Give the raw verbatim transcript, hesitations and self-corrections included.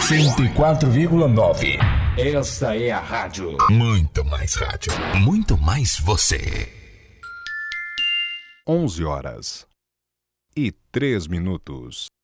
cento e quatro vírgula nove. Esta é a rádio. Muito mais rádio. Muito mais você. onze horas e três minutos.